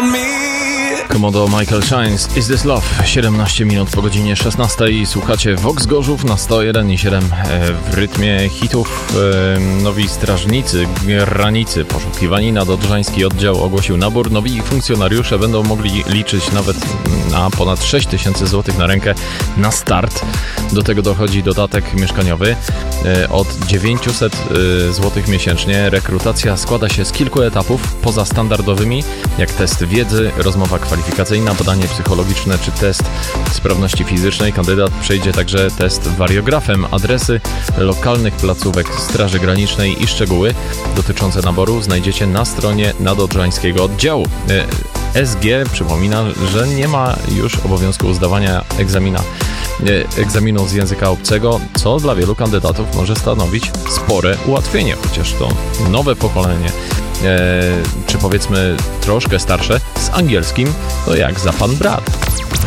Komodo Michael Shines, Is This Love? 17 minut po godzinie 16. Słuchacie Vox Gorzów na 101,7 w rytmie hitów. Nowi strażnicy granicy poszukiwani. Nadodrzański oddział ogłosił nabór. Nowi funkcjonariusze będą mogli liczyć nawet na ponad 6 tysięcy złotych na rękę na start. Do tego dochodzi dodatek mieszkaniowy od 900 zł miesięcznie. Rekrutacja składa się z kilku etapów poza standardowymi, jak test wiedzy, rozmowa kwalifikacyjna, badanie psychologiczne czy test sprawności fizycznej. Kandydat przejdzie także test wariografem. Adresy lokalnych placówek Straży Granicznej i szczegóły dotyczące naboru znajdziecie na stronie nadodrzańskiego oddziału. SG przypomina, że nie ma już obowiązku zdawania egzaminu z języka obcego, co dla wielu kandydatów może stanowić spore ułatwienie, chociaż to nowe pokolenie, czy powiedzmy troszkę starsze, z angielskim to jak za pan brat.